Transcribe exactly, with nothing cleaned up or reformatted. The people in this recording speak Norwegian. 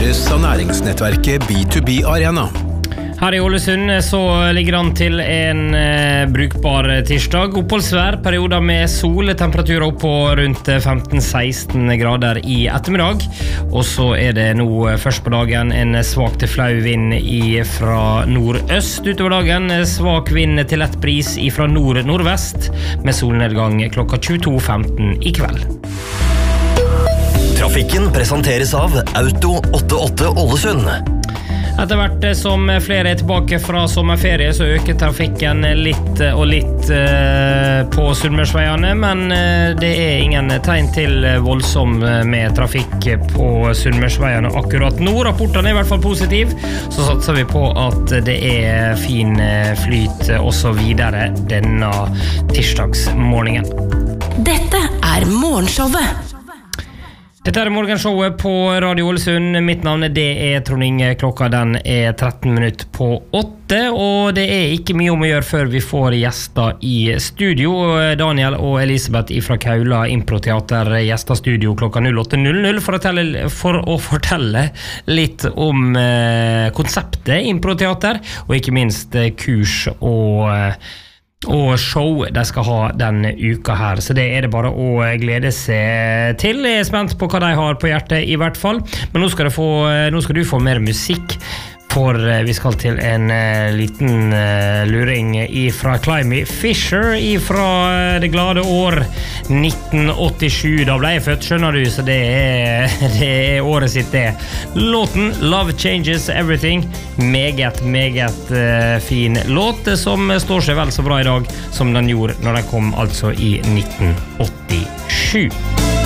presenteres av næringsnettverket B to B Arena. Her i Ålesund så ligger han til en eh, brukbar tirsdag. Oppholdsvær, perioder med sol, temperaturer opp på rundt femten seksten grader i ettermiddag. Og så er det nå først på dagen en svak til flau vind i fra nordøst. Utover dagen svak vind til lett bris fra nord-nordvest, med solnedgang klokka tjueto femten i kveld. Trafikken presenteres av Auto åttiåtte Ålesund. Etter hvert som flere er tilbake fra sommerferie, så øker trafikken litt og litt eh, på Sunnmørsveiene, men eh, det er ingen tegn til voldsom med trafikk på Sunnmørsveiene akkurat nå. Rapportene er i hvert fall positiv, så satser vi på at det er fin flyt og så videre denne tirsdagsmorgenen. Dette er morgenshowet. Dette er morgenshowet på Radio Ålesund. Mitt navn er det er Trond Inge. Klokka den er tretten minutter på åtte, og det er ikke mye om å gjøre før vi får gjester i studio. Daniel og Elisabeth fra Kaula Improteater gjester studio klokka null åtte null null for å, telle, for å fortelle litt om eh, konseptet Improteater, og ikke minst eh, kurs og eh, og show de skal ha denne uka her, så det er det bare å glede seg til. Jeg er spent på hva de har på hjertet i hvert fall, men nå skal, få, nå skal du få mer musikk, for vi skal til en uh, liten uh, luring fra Climby Fisher fra uh, det glade år nitten åttisju. Da ble jeg født, skjønner du, så det er, det er året sitt det. Låten Love Changes Everything, meget, meget uh, fin låt som står seg vel så bra i dag som den gjorde når den kom altså i nitten åttisju.